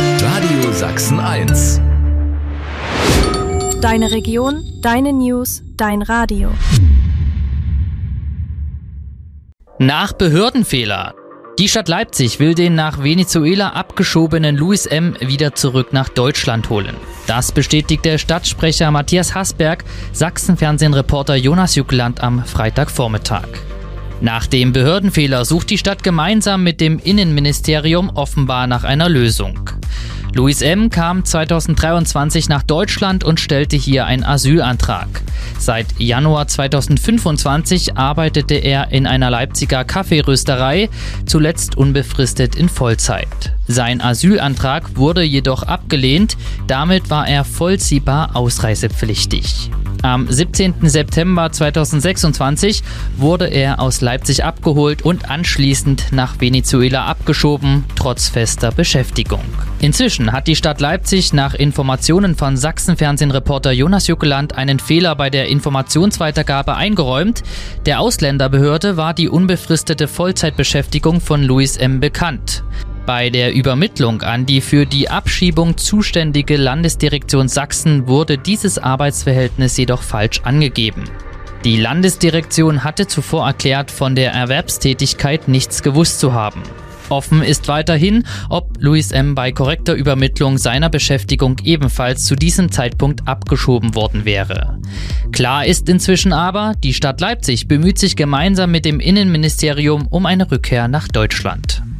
Radio Sachsen 1. Deine Region, deine News, dein Radio. Nach Behördenfehler. Die Stadt Leipzig will den nach Venezuela abgeschobenen Louis M. wieder zurück nach Deutschland holen. Das bestätigte Stadtsprecher Matthias Hasberg Sachsen-Fernsehen-Reporter Jonas Jückeland am Freitagvormittag. Nach dem Behördenfehler sucht die Stadt gemeinsam mit dem Innenministerium offenbar nach einer Lösung. Louis M. kam 2023 nach Deutschland und stellte hier einen Asylantrag. Seit Januar 2025 arbeitete er in einer Leipziger Kaffeerösterei, zuletzt unbefristet in Vollzeit. Sein Asylantrag wurde jedoch abgelehnt, damit war er vollziehbar ausreisepflichtig. Am 17. September 2026 wurde er aus Leipzig abgeholt und anschließend nach Venezuela abgeschoben, trotz fester Beschäftigung. Inzwischen hat die Stadt Leipzig nach Informationen von Sachsen-Fernsehen-Reporter Jonas Jückeland einen Fehler bei der Informationsweitergabe eingeräumt. Der Ausländerbehörde war die unbefristete Vollzeitbeschäftigung von Louis M. bekannt. Bei der Übermittlung an die für die Abschiebung zuständige Landesdirektion Sachsen wurde dieses Arbeitsverhältnis jedoch falsch angegeben. Die Landesdirektion hatte zuvor erklärt, von der Erwerbstätigkeit nichts gewusst zu haben. Offen ist weiterhin, ob Louis M. bei korrekter Übermittlung seiner Beschäftigung ebenfalls zu diesem Zeitpunkt abgeschoben worden wäre. Klar ist inzwischen aber, die Stadt Leipzig bemüht sich gemeinsam mit dem Innenministerium um eine Rückkehr nach Deutschland.